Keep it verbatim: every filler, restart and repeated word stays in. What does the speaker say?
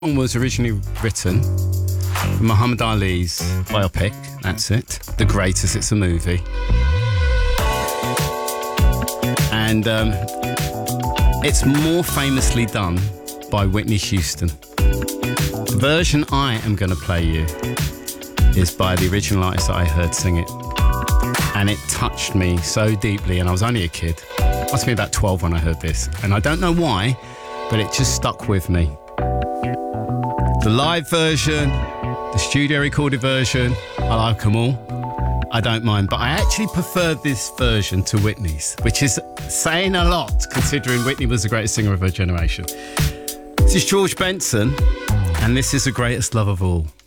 song was originally written for Muhammad Ali's biopic, that's it, The Greatest, it's a movie. And um, it's more famously done by Whitney Houston. The version I am going to play you is by the original artist that I heard sing it. And it touched me so deeply, and I was only a kid. I must have been about twelve when I heard this. And I don't know why, but it just stuck with me. The live version, the studio recorded version, I like them all. I don't mind, but I actually prefer this version to Whitney's, which is saying a lot considering Whitney was the greatest singer of her generation. This is George Benson, and this is The Greatest Love of All.